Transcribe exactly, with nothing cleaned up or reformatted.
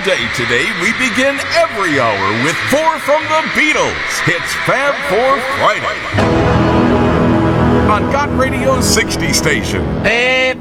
day today, we begin every hour with four from the Beatles. It's Fab Four Friday on Got Radio sixty station. Hey,